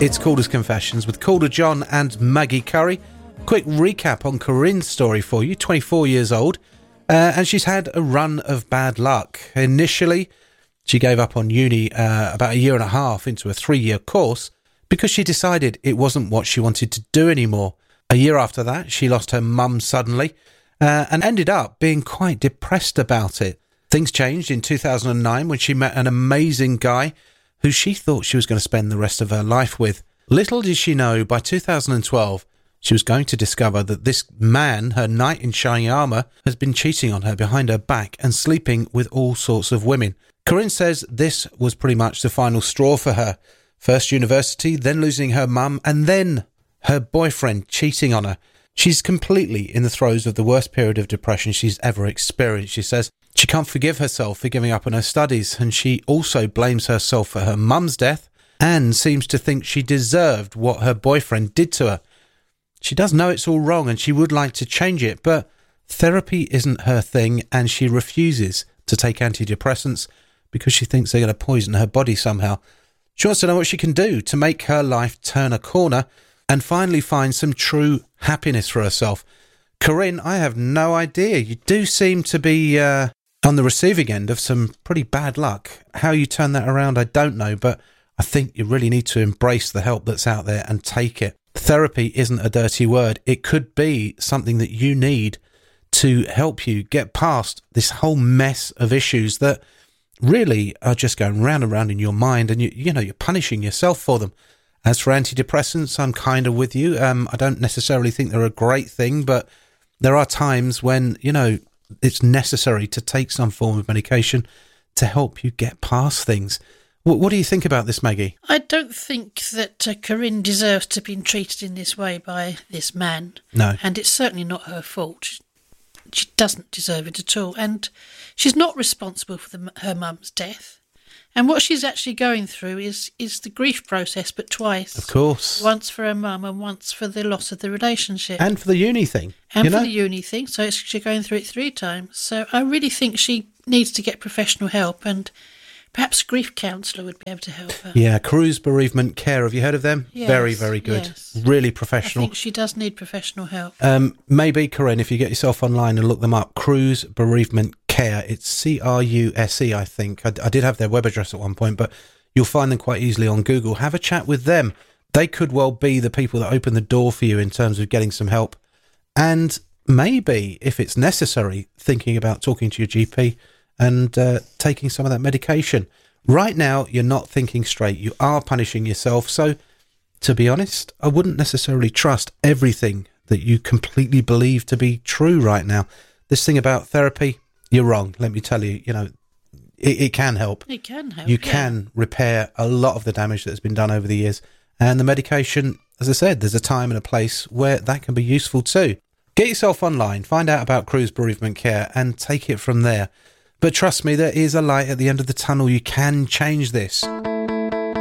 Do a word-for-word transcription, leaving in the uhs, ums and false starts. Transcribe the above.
It's Calder's Confessions with Calder John and Maggie Curry. Quick recap on Corinne's story for you. twenty-four years old, uh, and she's had a run of bad luck. Initially, she gave up on uni uh, about a year and a half into a three-year course because she decided it wasn't what she wanted to do anymore. A year after that, she lost her mum suddenly uh, and ended up being quite depressed about it. Things changed in two thousand nine when she met an amazing guy who she thought she was going to spend the rest of her life with. Little did she know, by two thousand twelve, she was going to discover that this man, her knight in shining armour, has been cheating on her behind her back and sleeping with all sorts of women. Corinne says this was pretty much the final straw for her. First university, then losing her mum, and then her boyfriend cheating on her. She's completely in the throes of the worst period of depression she's ever experienced, she says. She can't forgive herself for giving up on her studies, and she also blames herself for her mum's death and seems to think she deserved what her boyfriend did to her. She does know it's all wrong and she would like to change it, but therapy isn't her thing and she refuses to take antidepressants because she thinks they're going to poison her body somehow. She wants to know what she can do to make her life turn a corner and finally find some true happiness for herself. Corinne, I have no idea. You do seem to be uh, on the receiving end of some pretty bad luck. How you turn that around, I don't know, but I think you really need to embrace the help that's out there and take it. Therapy isn't a dirty word. It could be something that you need to help you get past this whole mess of issues that really are just going round and round in your mind, and you, you know, you're punishing yourself for them. As for antidepressants, I'm kind of with you. Um, I don't necessarily think they're a great thing, but there are times when, you know, it's necessary to take some form of medication to help you get past things. What, what do you think about this, Maggie? I don't think that uh, Corinne deserves to be treated in this way by this man. No. And it's certainly not her fault. She, she doesn't deserve it at all. And she's not responsible for the, her mum's death. And what she's actually going through is, is the grief process, but twice. Of course. Once for her mum and once for the loss of the relationship. And for the uni thing. And you for know? the uni thing. So it's, she's going through it three times. So I really think she needs to get professional help, and perhaps a grief counsellor would be able to help her. Yeah, Cruz Bereavement Care. Have you heard of them? Yes, very, very good. Yes. Really professional. I think she does need professional help. Um, maybe, Corinne, if you get yourself online and look them up, Cruz Bereavement Care. It's C R U S E, I think. I, I did have their web address at one point, but you'll find them quite easily on Google. Have a chat with them. They could well be the people that open the door for you in terms of getting some help. And maybe, if it's necessary, thinking about talking to your G P and uh, taking some of that medication. Right now, you're not thinking straight. You are punishing yourself. So, to be honest, I wouldn't necessarily trust everything that you completely believe to be true right now. This thing about therapy, you're wrong. Let me tell you, you know, it, it can help. It can help. You yeah. can repair a lot of the damage that has been done over the years. And the medication, as I said, there's a time and a place where that can be useful too. Get yourself online, find out about Cruz Bereavement Care and take it from there. But trust me, there is a light at the end of the tunnel. You can change this.